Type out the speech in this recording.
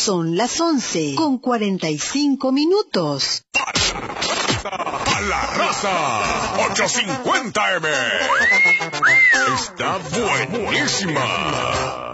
Son las 11:45. ¡A la raza! 850M. Está buenísima.